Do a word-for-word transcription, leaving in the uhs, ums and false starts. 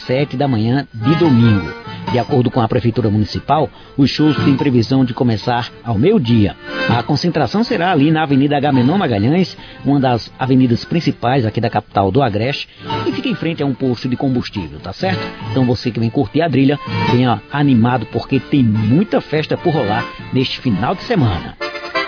sete da manhã de domingo. De acordo com a Prefeitura Municipal, os shows têm previsão de começar ao meio-dia. A concentração será ali na Avenida Agamenon Magalhães, uma das avenidas principais aqui da capital do Agreste, e fica em frente a um posto de combustível, tá certo? Então você que vem curtir a trilha, venha animado porque tem muita festa por rolar neste final de semana.